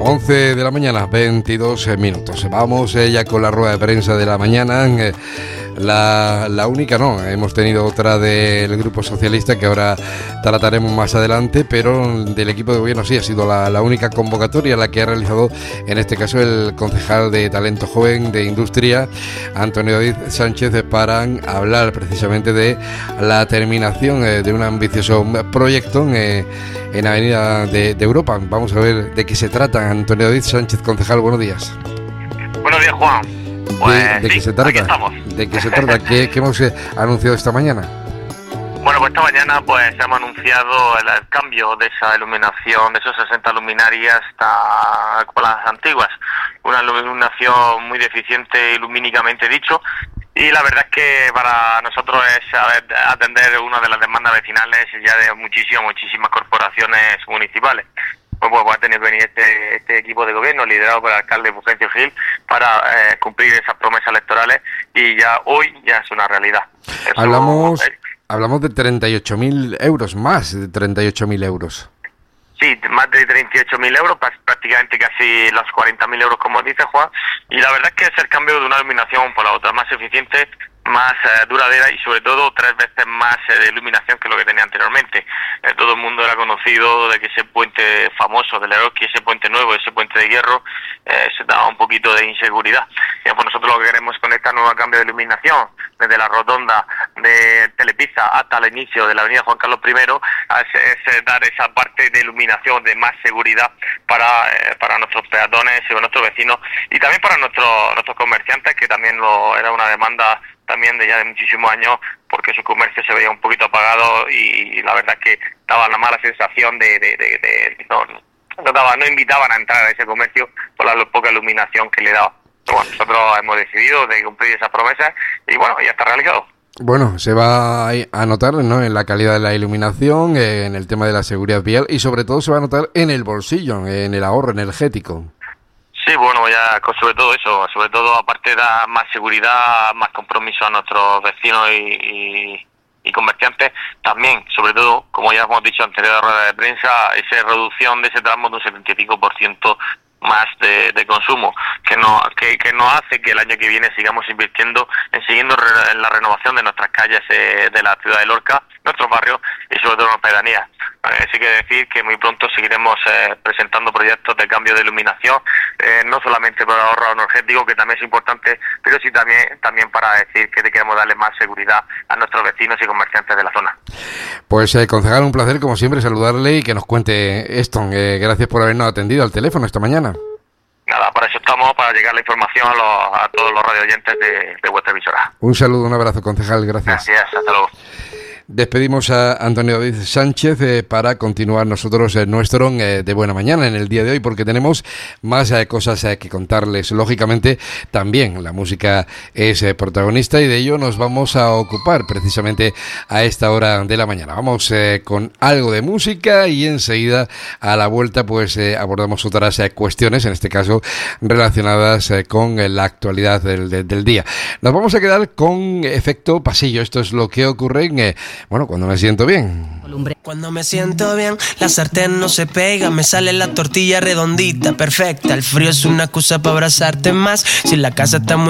11 de la mañana, 22 minutos. Vamos ya con la rueda de prensa de la mañana. La única no, hemos tenido otra del Grupo Socialista que ahora trataremos más adelante, pero del equipo de gobierno sí ha sido la única convocatoria la que ha realizado, en este caso, el concejal de Talento Joven de Industria, Antonio David Sánchez, para hablar precisamente de la terminación de un ambicioso proyecto en Avenida de Europa. Vamos a ver de qué se trata. Antonio David Sánchez, concejal, buenos días. Buenos días, Juan. Pues, ¿De qué se trata? Aquí estamos. ¿De qué se trata? ¿Qué hemos anunciado esta mañana? Bueno, pues esta mañana pues hemos anunciado el cambio de esa iluminación, de esos 60 luminarias con las antiguas. Una iluminación muy deficiente, lumínicamente dicho, y la verdad es que para nosotros es atender una de las demandas vecinales ya de muchísimas corporaciones municipales. Pues va a tener que venir este equipo de gobierno liderado por el alcalde Fulgencio Gil para cumplir esas promesas electorales, y hoy ya es una realidad. Hablamos de 38.000 euros, más de 38.000 euros. Sí, más de 38.000 euros, prácticamente casi los 40.000 euros, como dice Juan, y la verdad es que es el cambio de una iluminación por la otra, más eficiente, más duradera y sobre todo 3 veces más de iluminación que lo que tenía anteriormente. Todo el mundo era conocido de que ese puente famoso del Eroski, ese puente nuevo, ese puente de hierro, se daba un poquito de inseguridad. Pues nosotros lo que queremos con esta nueva cambio de iluminación, desde la rotonda de Telepizza hasta el inicio de la avenida Juan Carlos I, es dar esa parte de iluminación, de más seguridad para nuestros peatones y nuestros vecinos, y también para nuestros comerciantes, que también era una demanda también de muchísimos años, porque su comercio se veía un poquito apagado y la verdad es que daba la mala sensación no invitaban a entrar a ese comercio por la poca iluminación que le daba. Pero bueno, nosotros hemos decidido de cumplir esas promesas y bueno, ya está realizado. Bueno, se va a notar, ¿no?, en la calidad de la iluminación, en el tema de la seguridad vial, y sobre todo se va a notar en el bolsillo, en el ahorro energético. Sí, bueno, ya sobre todo eso, sobre todo aparte da más seguridad, más compromiso a nuestros vecinos y comerciantes, también, sobre todo, como ya hemos dicho en anterior rueda de prensa, esa reducción de ese tramo de un 75% más de consumo, que nos hace que el año que viene sigamos invirtiendo en la renovación de nuestras calles de la ciudad de Lorca, nuestros barrios y sobre todo en las pedanías. Así que decir que muy pronto seguiremos presentando proyectos de cambio de iluminación, no solamente por el ahorro energético, que también es importante, pero sí también para decir que queremos darle más seguridad a nuestros vecinos y comerciantes de la zona. Pues concejal, un placer como siempre saludarle y que nos cuente esto. Gracias por habernos atendido al teléfono esta mañana. Nada, para eso estamos, para llegar la información a todos los radioyentes de vuestra emisora. Un saludo, un abrazo, concejal, gracias. Gracias, hasta luego. Despedimos a Antonio David Sánchez para continuar nosotros nuestro de buena mañana en el día de hoy, porque tenemos más cosas que contarles. Lógicamente también la música es protagonista y de ello nos vamos a ocupar precisamente a esta hora de la mañana. Vamos con algo de música y enseguida a la vuelta pues abordamos otras cuestiones, en este caso relacionadas con la actualidad del día. Nos vamos a quedar con efecto pasillo. Esto es lo que ocurre cuando me siento bien. Cuando me siento bien, la sartén no se pega, me sale la tortilla redondita, perfecta. El frío es una excusa para abrazarte más. Si la casa está muy